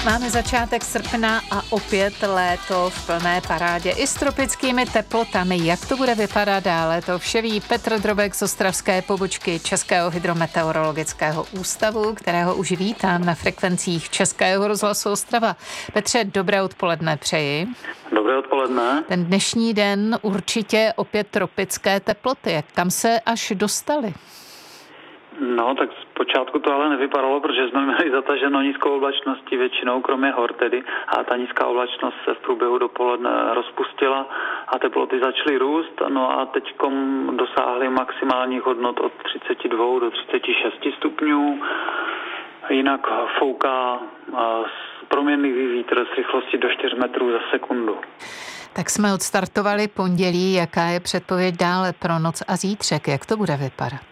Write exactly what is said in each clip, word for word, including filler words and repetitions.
Máme začátek srpna a opět léto v plné parádě i s tropickými teplotami. Jak to bude vypadat dále, to vše ví Petr Drobek z ostravské pobočky Českého hydrometeorologického ústavu, kterého už vítám na frekvencích Českého rozhlasu Ostrava. Petře, dobré odpoledne přeji. Dobré odpoledne. Ten dnešní den určitě opět tropické teploty. Kam se až dostali? No, tak zpočátku to ale nevypadalo, protože jsme měli zataženo nízkou oblačností většinou, kromě hor tedy, a ta nízká oblačnost se v průběhu dopoledne rozpustila a teploty začaly růst, no a teďkom dosáhly maximálních hodnot od třicet dva do třicet šest stupňů, jinak fouká proměnlivý vítr s rychlostí do čtyři metrů za sekundu. Tak jsme odstartovali pondělí, jaká je předpověď dále pro noc a zítřek, jak to bude vypadat?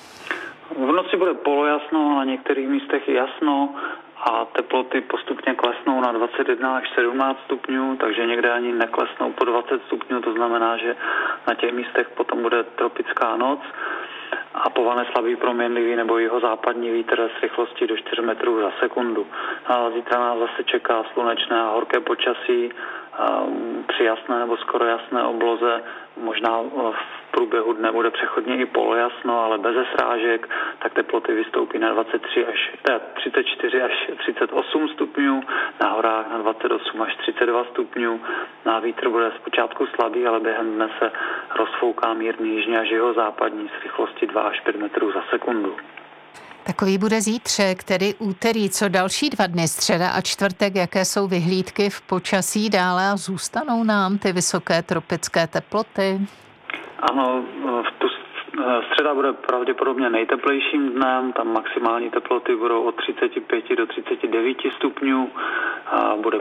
V noci bude polojasno, na některých místech jasno a teploty postupně klesnou na dvacet jedna až sedmnáct stupňů, takže někde ani neklesnou po dvacet stupňů, to znamená, že na těch místech potom bude tropická noc a povane slabý proměnlivý nebo jeho západní vítr s rychlostí do čtyři metrů za sekundu. A zítra nás zase čeká slunečné a horké počasí, při jasné nebo skoro jasné obloze, možná v průběhu dne bude přechodně i polojasno, ale bez srážek, tak teploty vystoupí na dvacet tři až třicet čtyři až třicet osm stupňů, na horách na dvacet osm až třicet dva stupňů. Na vítr bude zpočátku slabý, ale během dne se rozfouká mírný jižní až jihozápadní s rychlostí dva až pět metrů za sekundu. Takový bude zítřek, tedy úterý, co další dva dny, středa a čtvrtek, jaké jsou vyhlídky v počasí dále a zůstanou nám ty vysoké tropické teploty? Ano, v tu středa bude pravděpodobně nejteplejším dnem, tam maximální teploty budou od třicet pět do třicet devět stupňů, a bude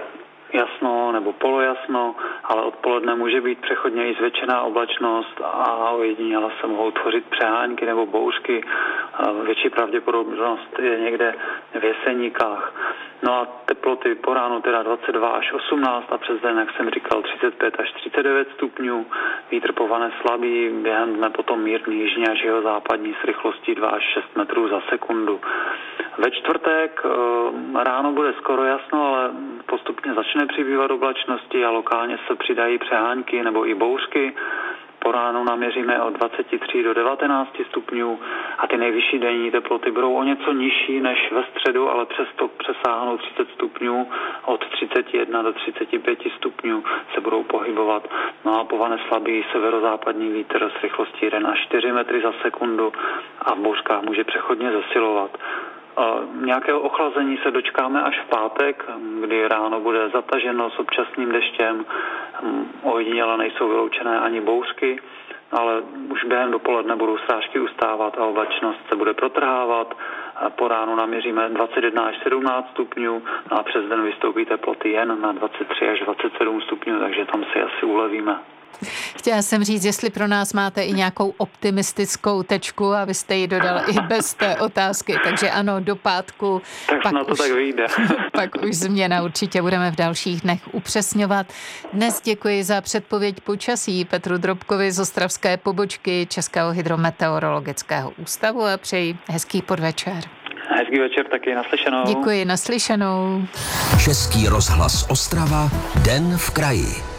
jasno nebo polojasno, ale odpoledne může být přechodně i zvětšená oblačnost a ojediněle se mohou tvořit přehánky nebo bouřky. Větší pravděpodobnost je někde v Jeseníkách. No a teploty po ránu teda dvacet dva až osmnáct a přes den, jak jsem říkal, třicet pět až třicet devět stupňů. Vítr povane slabý, během dne potom mírný jižní až jihozápadní s rychlostí dva až šest metrů za sekundu. Ve čtvrtek ráno bude skoro jasno, ale postupně začne přibývat oblačnosti a lokálně se přidají přehánky nebo i bouřky. Po ránu naměříme od dvacet tři do devatenáct stupňů a ty nejvyšší denní teploty budou o něco nižší než ve středu, ale přesto přesáhnou třicet stupňů, od třicet jedna do třicet pět stupňů se budou pohybovat. No a povane slabý severozápadní vítr s rychlostí jeden až čtyři metry za sekundu a v bouřkách může přechodně zesilovat. Nějakého ochlazení se dočkáme až v pátek, kdy ráno bude zataženo s občasným deštěm, ojediněle nejsou vyloučené ani bouřky, ale už během dopoledne budou srážky ustávat a oblačnost se bude protrhávat. Po ránu naměříme dvacet jedna až sedmnáct stupňů, no a přes den vystoupí teploty jen na dvacet tři až dvacet sedm stupňů, takže tam si asi ulevíme. Chtěla jsem říct, jestli pro nás máte i nějakou optimistickou tečku a vy jste ji dodal i bez té otázky, takže ano, do pátku. Tak pak na to už, tak vyjde. Pak už změna určitě budeme v dalších dnech upřesňovat. Dnes děkuji za předpověď počasí Petru Drobkovi z ostravské pobočky Českého hydrometeorologického ústavu a přeji hezký podvečer. Hezký večer taky, naslyšenou. Děkuji, naslyšenou. Český rozhlas Ostrava, den v kraji.